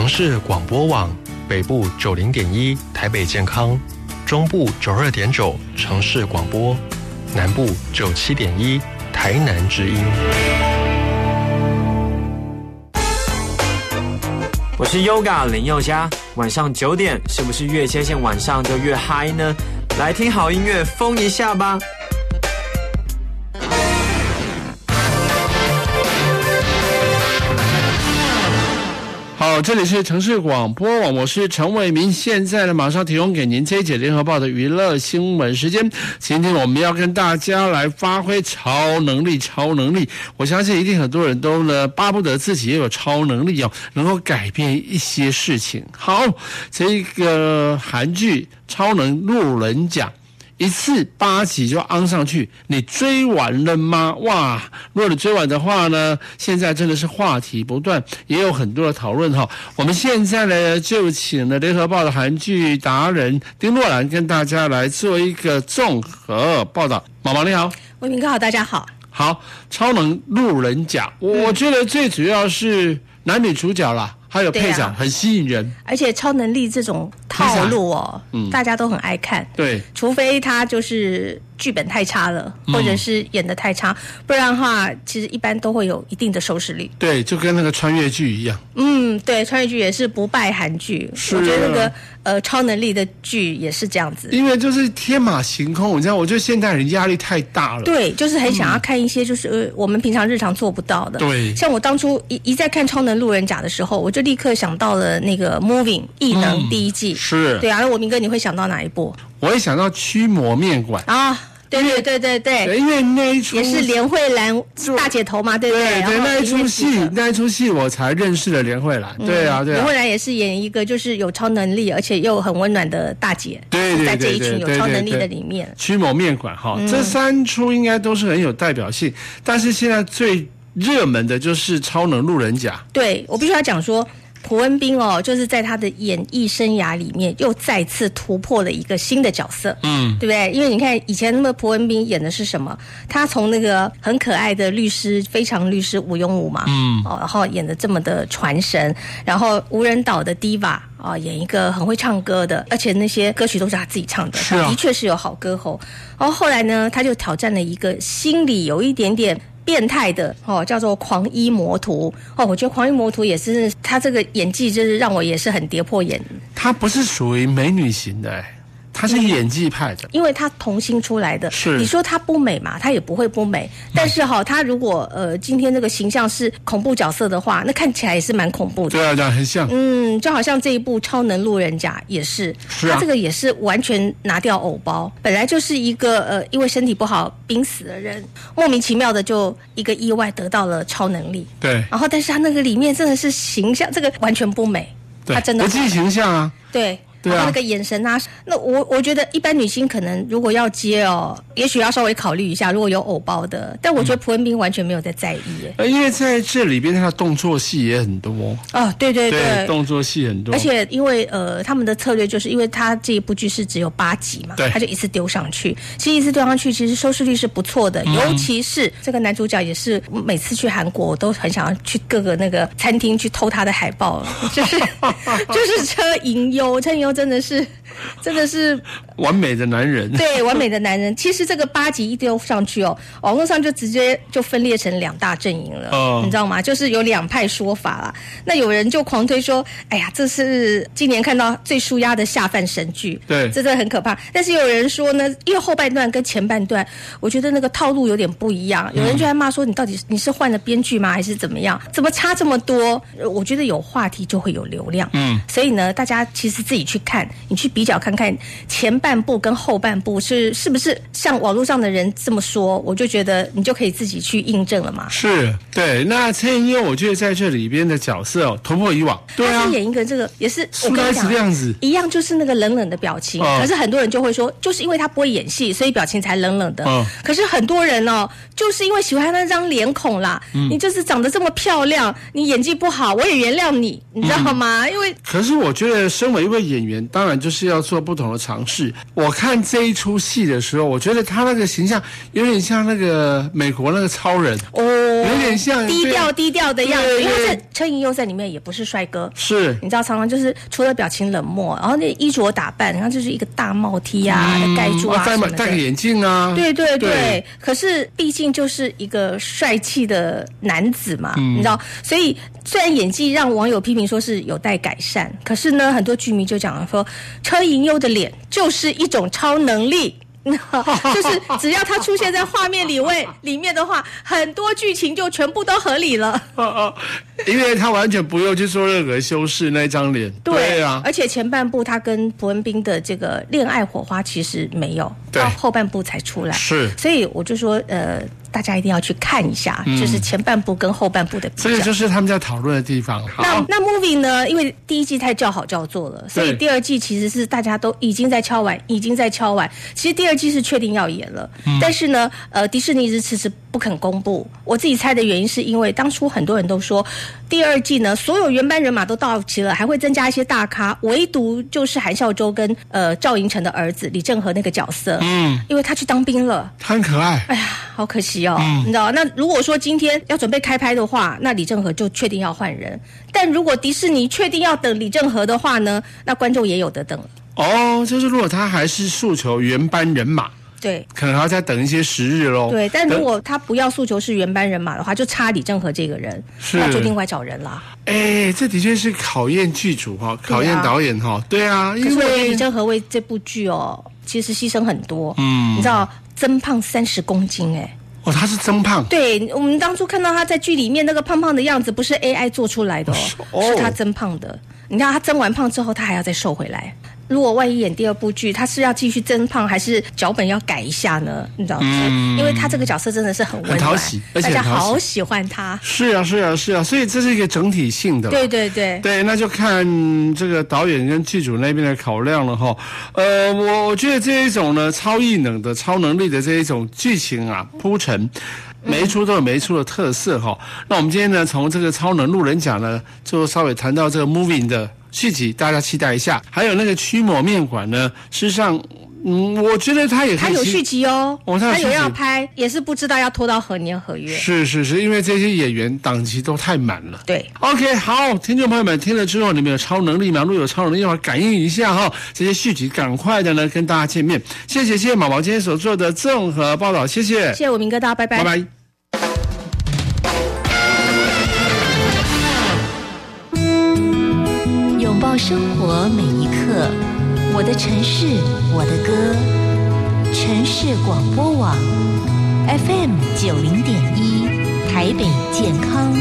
城市广播网，北部90.1台北健康，中部92.9城市广播，南部97.1台南之音。 我是 Yoga 林宥嘉，晚上9点是不是越接近晚上就越嗨呢？来听好音乐，疯一下吧！ 好，这里是城市广播网，我是陈伟民。现在呢，马上提供给您这一节联合报的娱乐新闻时间。今天我们要跟大家来发挥超能力。我相信一定很多人都呢巴不得自己也有超能力能够改变一些事情。好，这个韩剧《超能路人甲》。一次8集就昂上去，你追完了吗？哇！如果你追完的话呢，现在真的是话题不断，也有很多的讨论哈。我们现在呢就请了联合报的韩剧达人丁若兰跟大家来做一个综合报道。毛毛你好， 魏明哥好，大家好。 好，超能路人甲，我觉得最主要是男女主角啦。还有配角很吸引人， 而且超能力这种套路大家都很爱看。 对， 除非他就是剧本太差了，或者是演得太差，不然的话，其实一般都会有一定的收视率。 对，就跟那个穿越剧一样。 对，穿越剧也是不败韩剧。我觉得那个超能力的剧也是这样子， 因为就是天马行空，你知道，我觉得现代人压力太大了。 对，就是很想要看一些就是我们平常日常做不到的。 对， 像我当初一在看《超能路人甲》的时候，我就立刻想到了那个 Moving 异能第1季。 是， 对啊，那我明哥你会想到哪一部？ 我会想到驱魔面馆啊。对， 因为那一出也是连慧兰大姐头嘛，对不对？ 对，那一出戏我才认识了连慧兰。对啊。 连慧兰也是演一个就是有超能力，而且又很温暖的大姐。 对， 在这一群有超能力的里面， 驱魔面馆这3出应该都是很有代表性，但是现在最热门的就是超能路人甲。 对，我必须要讲说。朴恩斌就是在他的演艺生涯里面又再次突破了一个新的角色，对不对？因为你看以前那么朴恩斌演的是什么？他从那个很可爱的律师，非常律师吴庸武嘛，然后演的这么的传神，然后无人岛的 Diva 演一个很会唱歌的，而且那些歌曲都是他自己唱的，他的确是有好歌喉。然后后来呢，他就挑战了一个心理有一点点变态的叫做狂医魔徒我觉得狂医魔徒也是他这个演技就是让我也是很跌破眼。 他不是属于美女型的他是演技派的， 因为他童星出来的。 是你说他不美嘛？他也不会不美。但是他如果今天这个形象是恐怖角色的话，那看起来也是蛮恐怖的。 对啊，很像。 就好像这一部《超能路人甲》也是，他这个也是完全拿掉偶包，本来就是一个因为身体不好濒死的人，莫名其妙的就一个意外得到了超能力。 对。 然后，但是他那个里面真的是形象，这个完全不美。 对， 他真的不计形象啊。 对。然后那个眼神那我觉得一般女星可能如果要接也许要稍微考虑一下，如果有偶包的。但我觉得朴恩斌完全没有在在意因为在这里边他的动作戏也很多对， 动作戏很多。 而且因为他们的策略就是因为他这一部剧是只有8集嘛，他就一次丢上去。其实一次丢上去，其实收视率是不错的，尤其是这个男主角也是每次去韩国，我都很想要去各个那个餐厅去偷他的海报，就是车银优真的是完美的男人。 对，完美的男人。其实这个8集一丢上去网络上就直接就分裂成2大阵营了，你知道吗？就是有2派说法啦。那有人就狂推说，哎呀，这是今年看到最抒压的下饭神剧， 对， 这真的很可怕。但是有人说呢，因为后半段跟前半段，我觉得那个套路有点不一样。有人就在骂说，你到底你是换了编剧吗，还是怎么样？怎么差这么多？我觉得有话题就会有流量，所以呢，大家其实自己去看，你去比较看看前半部跟后半部是不是像网络上的人这么说，我就觉得你就可以自己去印证了嘛。 是，对。那陈银优我觉得在这里边的角色突破以往，对啊， 他是演一个这个也是我跟你讲这样子一样，就是那个冷冷的表情。可是很多人就会说，就是因为他不会演戏，所以表情才冷冷的。可是很多人就是因为喜欢那张脸孔啦，你就是长得这么漂亮，你演技不好，我也原谅你，你知道吗？因为可是我觉得身为一位演员，当然就是要做不同的尝试。我看这一出戏的时候，我觉得他那个形象有点像那个美国那个超人哦，有点像低调的样子。因为这车银优在里面也不是帅哥， 是你知道常常就是除了表情冷漠，然后那衣着打扮，然后就是一个大帽 T 啊，盖住啊什么的， 戴个眼镜啊， 对。可是毕竟就是一个帅气的男子嘛，你知道，所以虽然演技让网友批评说是有待改善，可是呢，很多剧迷就讲说，车银优的脸就是一种超能力。就是只要他出现在画面里面的话，很多剧情就全部都合理了。 因为他完全不用去做任何修饰那张脸。对啊， 而且前半部他跟朴恩斌的这个恋爱火花其实没有，到后半部才出来。 是， 所以我就说大家一定要去看一下，就是前半部跟后半部的比较。 这个就是他们在讨论的地方。 那 Moving 呢？因为第一季太叫好叫座了，所以第二季其实是大家都已经在敲完。其实第二季是确定要演了，但是呢，迪士尼一直迟迟不肯公布。我自己猜的原因是因为当初很多人都说，第二季呢，所有原班人马都到齐了，还会增加一些大咖，唯独就是韩孝周跟赵寅成的儿子李正和那个角色，因为他去当兵了， 他很可爱。 哎呀，好可惜哦，你知道？那如果说今天要准备开拍的话，那李正和就确定要换人。但如果迪士尼确定要等李正和的话呢，那观众也有得等了。 哦，就是如果他还是诉求原班人马， 对， 可能还要再等一些时日咯。 对，但如果他不要诉求是原班人马的话，就差李正和这个人，那就另外找人啦。 这的确是考验剧组哈，考验导演哈。对啊，因为李正和为这部剧其实牺牲很多。你知道增胖30公斤他是增胖。 对，我们当初看到他在剧里面那个胖胖的样子，不是 AI 做出来的是他增胖的。你看他增完胖之后，他还要再瘦回来。如果万一演第二部剧，他是要继续增胖，还是脚本要改一下呢？你知道吗？因为他这个角色真的是很温暖， 很讨喜，而且大家好喜欢他。 是啊，所以这是一个整体性的。 对， 那就看这个导演跟剧组那边的考量了哈。我觉得这一种呢，超异能的、超能力的这一种剧情啊，铺陈。每一出都有每一出的特色哈。那我们今天呢，从这个超能路人甲呢，就稍微谈到这个 Moving 的续集，大家期待一下。还有那个驱魔面馆呢，事实上，我觉得他也可以，他有续集哦，他有要拍，也是不知道要拖到何年何月。 是，因为这些演员档期都太满了。 对 ，OK， 好，听众朋友们听了之后，你们有超能力吗？如果有超能力的话，感应一下哈。这些续集赶快的呢跟大家见面。谢谢毛毛今天所做的综合报道，谢谢伟明哥，大家拜拜。 拥抱生活每一刻，我的城市，我的歌。城市广播网 FM 90.1，台北健康